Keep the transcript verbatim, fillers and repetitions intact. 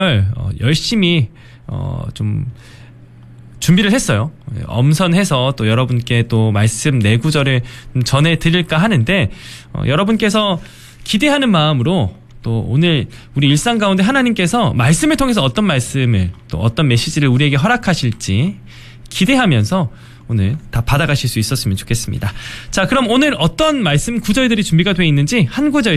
어, 열심히 어, 좀 준비를 했어요. 엄선해서 또 여러분께 또 말씀 네 구절을 전해드릴까 하는데 어, 여러분께서 기대하는 마음으로 또 오늘 우리 일상 가운데 하나님께서 말씀을 통해서 어떤 말씀을 또 어떤 메시지를 우리에게 허락하실지 기대하면서 오늘 다 받아가실 수 있었으면 좋겠습니다. 자, 그럼 오늘 어떤 말씀 구절들이 준비가 되어 있는지 한 구절씩